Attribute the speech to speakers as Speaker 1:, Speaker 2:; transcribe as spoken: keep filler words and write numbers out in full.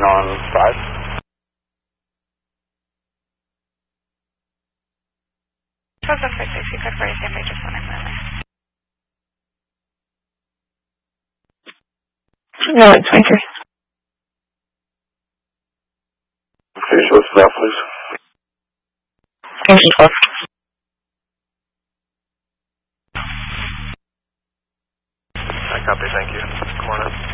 Speaker 1: nine on five.
Speaker 2: What's the first safety code for your family? Just one minute.
Speaker 3: No, it's twenty-three.
Speaker 1: Finish with now, please.
Speaker 3: Thank you, twelve.
Speaker 1: I copy, thank you. Come on up.